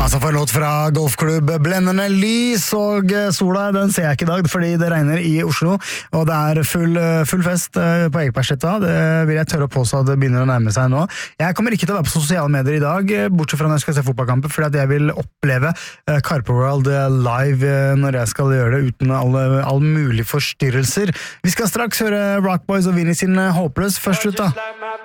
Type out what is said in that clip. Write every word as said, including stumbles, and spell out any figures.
Altså for en låt fra golfklubb Blendende Lys, og sola den ser jeg ikke i dag fordi det regner i Oslo, og det er full, full fest på Ekebergsletta. Det vil jeg tørre å påstå at det begynner å nærme seg nå. Jeg kommer ikke til å være på sosiale medier i dag, bortsett fra når jeg skal se fotballkamper, fordi at jeg vil oppleve Carpe World live når jeg skal gjøre det uten alle, alle mulige forstyrrelser. Vi skal straks høre Rock Boys og Vinnie sin Håpløs først ut da.